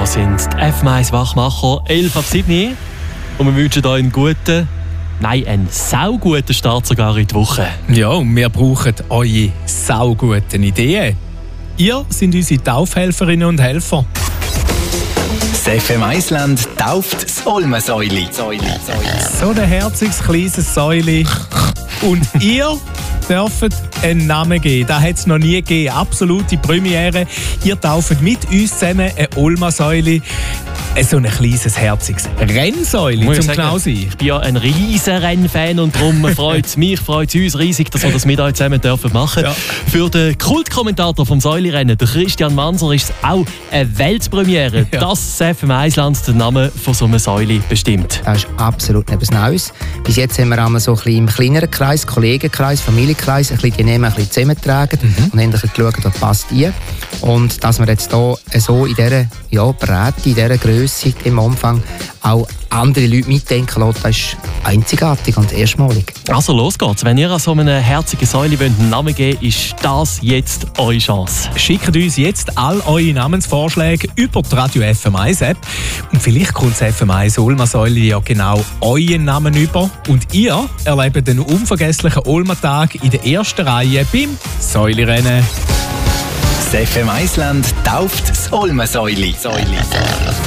sind die FM1 Wachmacher, 11 ab 7 und wir wünschen euch einen sauguten Start sogar in die Woche. Ja, und wir brauchen eure sauguten Ideen. Ihr seid unsere Taufhelferinnen und Helfer. Das FM1 Land tauft das Olmensäuli. So ein herziges kleines Säuli. Und ihr dürft einen Namen geben. Das hat es noch nie gegeben. Absolute Premiere. Ihr tauft mit uns zusammen ein Olmensäuli. So ein kleines, herziges Rennsäuli, zum genau sein. Ich bin ja ein riesen Rennfan und darum freut es uns riesig, dass wir das mit euch zusammen dürfen machen. Ja. Für den Kultkommentator vom Säulirennen, der Christian Manser, ist es auch eine Weltpremiere. Ja. Das FM1 Land den Namen von so einem Säuli bestimmt. Das ist absolut etwas Neues. Bis jetzt haben wir einmal so ein bisschen im kleineren Kreis, Kollegenkreis, Familienkreis, ein bisschen die Namen ein bisschen zusammengetragen und haben geschaut, was passt ein. Und dass wir jetzt hier so in dieser Breite, in dieser Größe, im Umfang auch andere Leute mitdenken lassen, das ist einzigartig und erstmalig. Also los geht's. Wenn ihr an so einem herzigen Säule einen Namen geben wollt, ist das jetzt eure Chance. Schickt uns jetzt all eure Namensvorschläge über die Radio FM1 App. Und vielleicht kommt das FM1 Olmensäuli ja genau euren Namen über. Und ihr erlebt den unvergesslichen Olmentag in der ersten Reihe beim Säulirennen. Das FM1 Land tauft das Olmensäuli.